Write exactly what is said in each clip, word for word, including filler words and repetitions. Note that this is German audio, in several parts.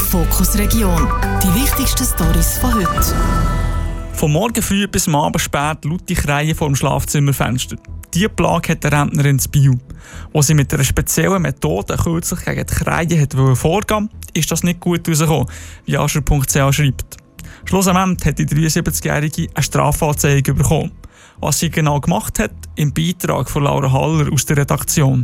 Fokus Region. Die wichtigsten Storys von heute. Von morgen früh bis am Abend spät laute Kreien vor dem Schlafzimmerfenster. Diese Plage hat der Rentnerin in Biel. Als sie mit einer speziellen Methode kürzlich gegen die Kreien hat vorgehen wollte, ist das nicht gut herausgekommen, wie Ascher punkt c h schreibt. Schlussendlich hat die dreiundsiebzigjährige eine Strafanzeige bekommen. Was sie genau gemacht hat, im Beitrag von Laura Haller aus der Redaktion.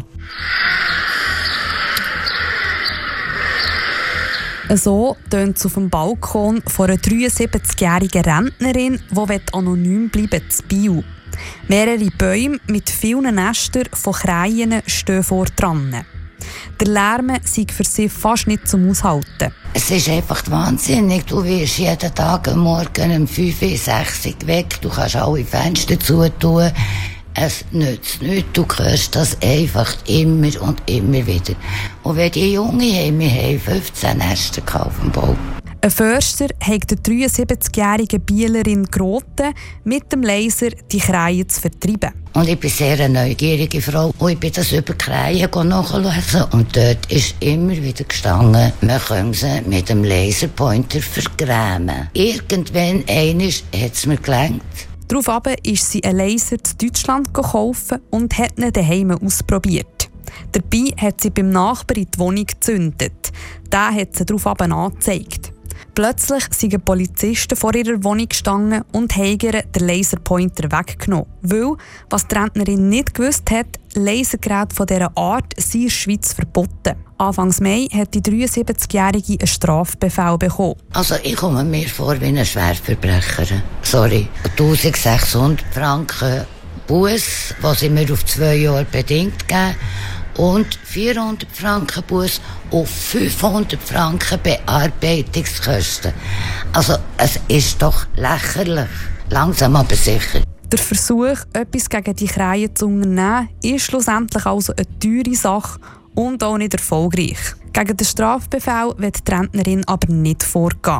So tönt es auf dem Balkon von einer dreiundsiebzigjährigen Rentnerin, die anonym bleiben zu Biel. Mehrere Bäume mit vielen Nestern von Kreien stehen vor dran. Der Lärm sei für sie fast nicht zum Aushalten. Es ist einfach wahnsinnig. Du wirst jeden Tag am Morgen um fünf, sechs Uhr weg. Du kannst alle Fenster zutun. Es nützt nichts. Du hörst das einfach immer und immer wieder. Und wenn die Jungen haben, wir haben fünfzehn Nester auf dem Bau. Ein Förster hat der dreiundsiebzigjährigen Bielerin geraten, mit dem Laser die Kreien zu vertreiben. Und ich bin sehr eine neugierige Frau. Und ich bin das über die Kreien nachlesen. Und dort ist immer wieder gestanden, man kann sie mit dem Laserpointer vergrämen. Irgendwann einmal hat es mir gelangt. Daraufhin ist sie einen Laser zu Deutschland gekauft und hat ihn daheim ausprobiert. Dabei hat sie beim Nachbarn in die Wohnung gezündet. Der hat sie daraufhin angezeigt. Plötzlich sind Polizisten vor ihrer Wohnung gestanden und haben ihr den Laserpointer weggenommen. Weil, was die Rentnerin nicht gewusst hat, Lasergeräte von dieser Art sind in der Schweiz verboten. Anfang Mai hat die dreiundsiebzigjährige einen Strafbefehl bekommen. Also ich komme mir vor wie ein Schwerverbrecher. Sorry. eintausendsechshundert Franken Buß, was sie mir auf zwei Jahre bedingt geben. Und vierhundert Franken Buß und fünfhundert Franken Bearbeitungskosten. Also es ist doch lächerlich. Langsam aber sicher. Der Versuch, etwas gegen die Kreien zu unternehmen, ist schlussendlich also eine teure Sache und auch nicht erfolgreich. Gegen den Strafbefehl wird die Rentnerin aber nicht vorgehen.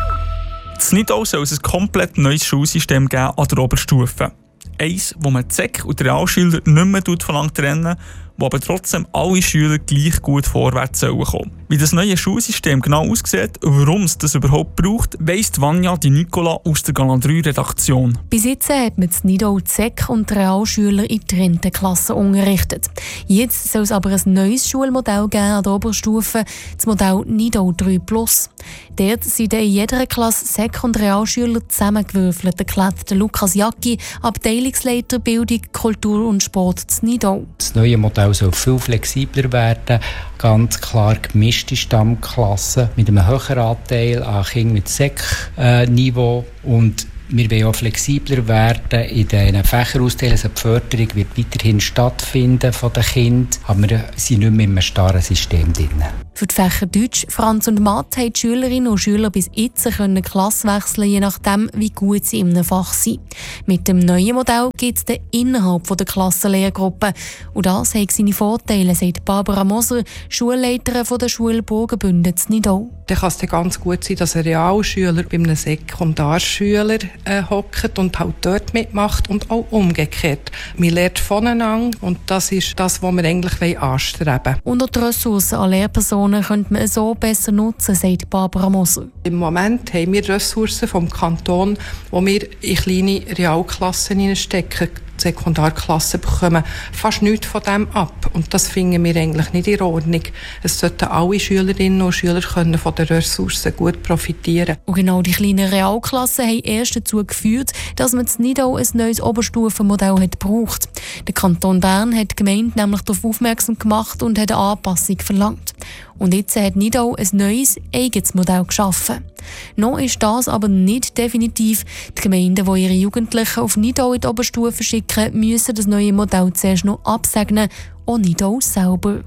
Es nicht auch soll es ein komplett neues Schulsystem geben an der Oberstufe. Eins, wo man die Sek- und die Realschüler nicht mehr voneinander trennen, wo aber trotzdem alle Schüler gleich gut vorwärts kommen sollen. Wie das neue Schulsystem genau aussieht und warum es das überhaupt braucht, weiss Vanja Di Nicola aus der Galant drei Redaktion. Bis jetzt hat man in Nidau die Sek- und die Realschüler in getrennten Klassen unterrichtet. Jetzt soll es aber ein neues Schulmodell geben an der Oberstufe, das Modell Nidau drei plus. Dort sind in jeder Klasse Sek- und Realschüler zusammengewürfelt, erklärt Lukas Jacki, Abteilungsleiter Bildung, Kultur und Sport zu Nidau. Das neue Modell soll viel flexibler werden, ganz klar gemischte Stammklassen mit einem höheren Anteil an Kindern mit Sek-Niveau und wir wollen auch flexibler werden in den Fächerausteilen. Also die Förderung wird weiterhin stattfinden von den Kindern, aber wir sind nicht mehr in einem starren System drin. Für die Fächer Deutsch, Franz und Mathe haben die Schülerinnen und Schüler bis jetzt können Klasse wechseln, je nachdem, wie gut sie in einem Fach sind. Mit dem neuen Modell gibt es dann innerhalb der Klassenlehrgruppe. Und das hat seine Vorteile, sagt Barbara Moser, Schulleiterin von der Schule Burgenbünden in Nidau. Dann kann es ganz gut sein, dass ein Realschüler bei einem Sekundarschüler äh, hockt und halt dort mitmacht und auch umgekehrt. Man lernt voneinander und das ist das, was wir eigentlich anstreben wollen. Und auch die Ressourcen an Lehrpersonen könnte man so besser nutzen, sagt Barbara Moser. Im Moment haben wir Ressourcen vom Kanton, die wir in kleine Realklassen stecken. Die Sekundarklassen bekommen fast nichts von dem ab. Und das finden wir eigentlich nicht in Ordnung. Es sollten alle Schülerinnen und Schüler können von den Ressourcen gut profitieren. Und genau die kleinen Realklassen haben erst dazu geführt, dass man in Nidau ein neues Oberstufenmodell hat gebraucht. Der Kanton Bern hat die Gemeinde nämlich darauf aufmerksam gemacht und hat eine Anpassung verlangt. Und jetzt hat Nidau ein neues, eigenes Modell geschaffen. Noch ist das aber nicht definitiv. Die Gemeinden, die ihre Jugendlichen auf Nidau in die Oberstufe schicken, müssen das neue Modell zuerst noch absegnen, auch Nidau selber.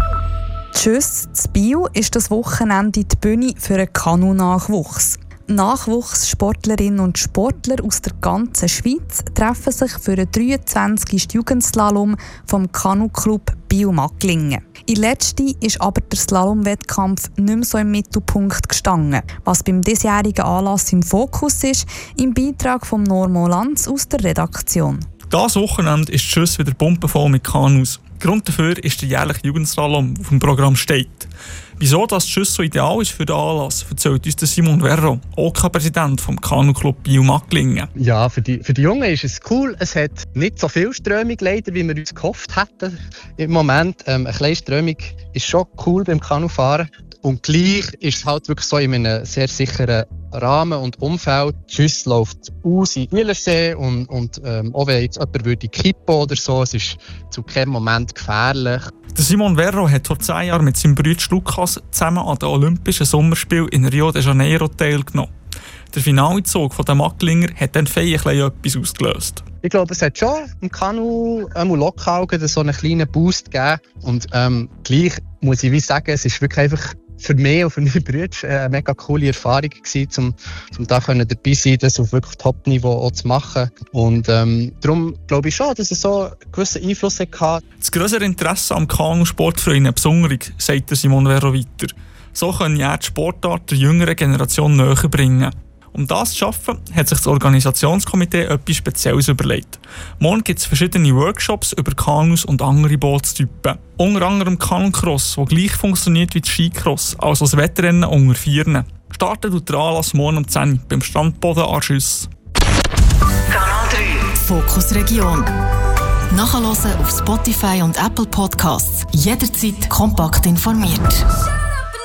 Tschüss, in Biel ist das Wochenende die Bühne für einen Kanu-Nachwuchs. Nachwuchssportlerinnen und Sportler aus der ganzen Schweiz treffen sich für den dreiundzwanzigsten Jugendslalom vom Kanu-Club Biel-Magglingen. In letzter ist aber der Slalom-Wettkampf nicht mehr so im Mittelpunkt gestanden. Was beim diesjährigen Anlass im Fokus ist, im Beitrag von Normo Lanz aus der Redaktion. Dieses Wochenende ist Tschüss wieder pumpenvoll mit Kanus. Grund dafür ist der jährliche Jugendslalom, der auf dem Programm steht. Wieso das Schuss so ideal ist für den Anlass, erzählt uns der Simon Verro, O K-Präsident vom Kanu-Club Biel-Macklingen. Ja, für die, für die Jungen ist es cool. Es hat nicht so viel Strömung leider, wie wir uns gehofft hätten im Moment. Ähm, eine kleine Strömung ist schon cool beim Kanufahren. Und gleich ist es halt wirklich so in einem sehr sicheren Rahmen und Umfeld. Die Schüsse läuft aus in Bielersee und, und ähm, auch wenn jetzt jemand würde kippen oder so, es ist zu keinem Moment gefährlich. Der Simon Verro hat vor zehn Jahren mit seinem Bruder Lukas zusammen an den Olympischen Sommerspielen in Rio de Janeiro teilgenommen. Der Finalzug der Macklinger hat dann feierlich etwas ausgelöst. Ich glaube, es hat schon im Kanu ähm, Lokaugen so einen kleinen Boost gegeben. Und ähm, gleich muss ich wie sagen, es ist wirklich einfach für mich und für meine Brüder eine mega coole Erfahrung gewesen, um, um da dabei zu sein, das auf wirklich Top-Niveau auch zu machen. Und ähm, darum glaube ich schon, dass es so einen gewissen Einfluss hatte. Das grössere Interesse am Kanusport für ihn besonders, sagt der Simon Verro weiter. So können er die Sportart der jüngeren Generation näher bringen. Um das zu schaffen, hat sich das Organisationskomitee etwas Spezielles überlegt. Morgen gibt es verschiedene Workshops über Kanus und andere Bootstypen. Unter anderem Kanucross, der gleich funktioniert wie das Skicross, also das Wettrennen unter Vieren. Startet tut der Anlass morgen um zehn Uhr beim Strandboden an Schüss. Kanal drei Fokus Region. Nachhören auf Spotify und Apple Podcasts. Jederzeit kompakt informiert.